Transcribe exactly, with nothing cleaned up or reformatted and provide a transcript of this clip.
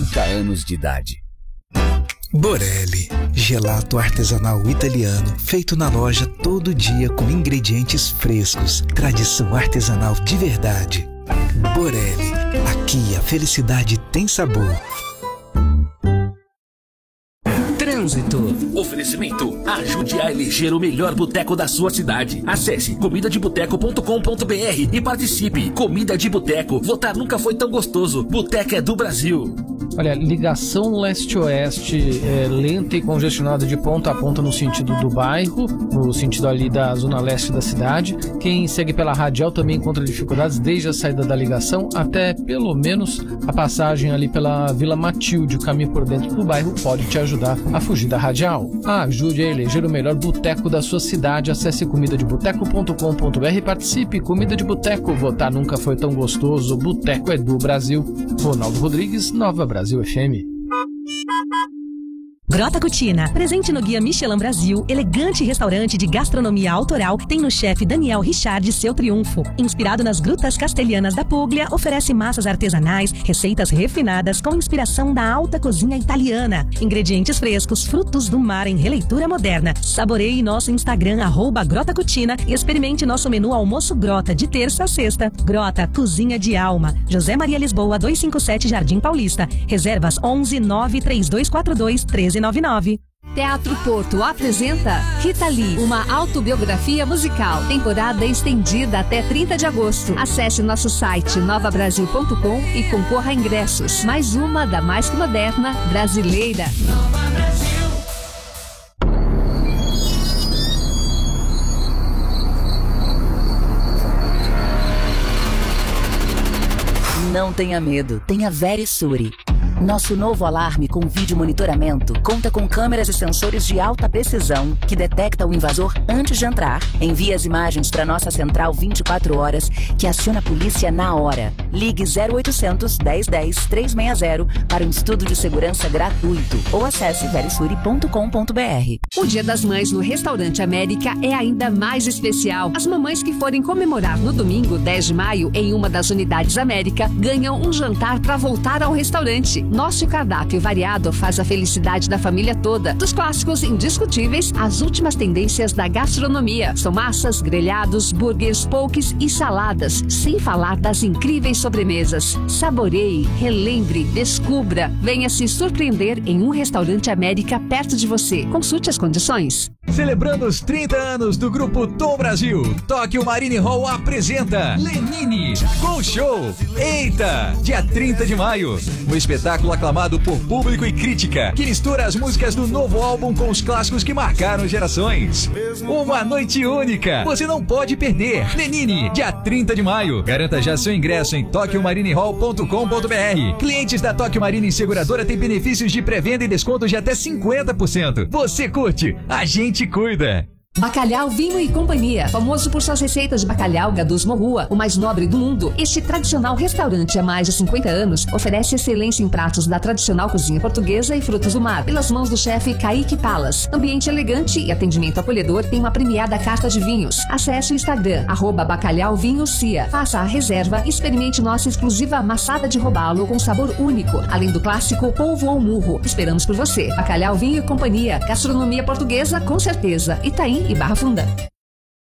trinta anos de idade. Borelli, gelato artesanal italiano, feito na loja todo dia com ingredientes frescos, tradição artesanal de verdade. Borelli, aqui a felicidade tem sabor. Trânsito. Oferecimento. Ajude a eleger o melhor boteco da sua cidade. Acesse comida de boteco ponto com ponto b r e participe. Comida de Boteco. Votar nunca foi tão gostoso. Boteco é do Brasil. Olha, ligação leste-oeste é, lenta e congestionada de ponta a ponta no sentido do bairro, no sentido ali da zona leste da cidade. Quem segue pela radial também encontra dificuldades desde a saída da ligação até pelo menos a passagem ali pela Vila Matilde. O caminho por dentro do bairro pode te ajudar a fugir da radial. Ajude a eleger o melhor boteco da sua cidade. Acesse comida de boteco ponto com ponto b r e participe. Comida de Boteco. Votar nunca foi tão gostoso. Boteco é do Brasil. Ronaldo Rodrigues, Nova Brasil F M. Grota Cucina, presente no Guia Michelin Brasil, elegante restaurante de gastronomia autoral, tem no chefe Daniel Richard seu triunfo. Inspirado nas grutas castelhanas da Puglia, oferece massas artesanais, receitas refinadas com inspiração da alta cozinha italiana. Ingredientes frescos, frutos do mar em releitura moderna. Saboreie nosso Instagram, arroba Grota Cucina, e experimente nosso menu almoço Grota, de terça a sexta. Grota, cozinha de alma. José Maria Lisboa, duzentos e cinquenta e sete, Jardim Paulista. Reservas onze nove três dois quatro dois um três nove nove. Teatro Porto apresenta Rita Lee, uma autobiografia musical. Temporada estendida até trinta de agosto. Acesse nosso site nova brasil ponto com e concorra a ingressos. Mais uma da mais que moderna brasileira. Nova Brasil. Não tenha medo, tenha Verisure. Nosso novo alarme com vídeo monitoramento conta com câmeras e sensores de alta precisão que detecta o invasor antes de entrar, envia as imagens para nossa central vinte e quatro horas, que aciona a polícia na hora. Ligue zero oitocentos, dez dez, trezentos e sessenta para um estudo de segurança gratuito ou acesse verisure ponto com ponto b r. O Dia das Mães no Restaurante América é ainda mais especial. As mamães que forem comemorar no domingo, dez de maio, em uma das unidades América, ganham um jantar para voltar ao restaurante. Nosso cardápio variado faz a felicidade da família toda. Dos clássicos indiscutíveis às últimas tendências da gastronomia. São massas, grelhados, burgers, pokés e saladas. Sem falar das incríveis sobremesas. Saboreie, relembre, descubra. Venha se surpreender em um restaurante América perto de você. Consulte as condições. Celebrando os trinta anos do grupo Tom Brasil, Tóquio Marine Hall apresenta Lenine com show. Eita! Dia trinta de maio. Um espetáculo aclamado por público e crítica, que mistura as músicas do novo álbum com os clássicos que marcaram gerações. Uma noite única. Você não pode perder. Lenine, dia trinta de maio. Garanta já seu ingresso em tóquio marine hall ponto com ponto b r. Clientes da Tóquio Marine Seguradora têm benefícios de pré-venda e descontos de até cinquenta por cento. Você curte? A gente te cuida. Bacalhau Vinho e Companhia, famoso por suas receitas de bacalhau Gadus Morrua, o mais nobre do mundo. Este tradicional restaurante há mais de cinquenta anos oferece excelência em pratos da tradicional cozinha portuguesa e frutos do mar, pelas mãos do chefe Kaique Palas. Ambiente elegante e atendimento acolhedor, tem uma premiada carta de vinhos. Acesse o Instagram, arroba Bacalhau Vinho Cia. Faça a reserva e experimente nossa exclusiva amassada de robalo com sabor único, além do clássico polvo ou murro. Esperamos por você. Bacalhau Vinho e Companhia, gastronomia portuguesa com certeza. Itaim e Barra Funda.